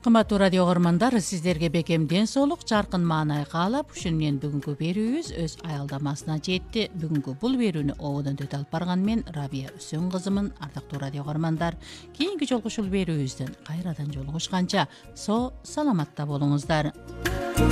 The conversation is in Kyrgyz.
Кымбаттуу радио көрөрмандар, сиздерге бекем ден соолук, жаркын маанай каалап, ушуну менен бүгүнкү берүүбүз өз аялдамасына жетти. Бүгүнкү бул берүүнү ободон өтө алып барган мен Рабия Үсөн кызымын. Ардактуу радио көрөрмандар, кийинки жолку ушул берүүбүздөн кайрадан жолугушканча саламатта болуңуздар.